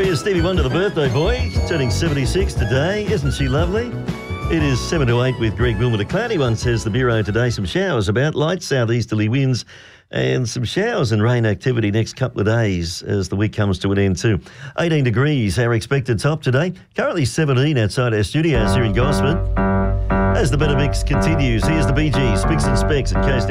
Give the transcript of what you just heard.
he is, Stevie Wonder, the birthday boy, turning 76 today. Isn't she lovely? It is 7 to 8 with Greg Wilmot. A cloudy one, says the Bureau today. Some showers about, light southeasterly winds and some showers and rain activity next couple of days as the week comes to an end too. 18 degrees, our expected top today. Currently 17 outside our studios here in Gosford. As the Better Mix continues, here's the Bee Gees, Spicks and Specks at Coast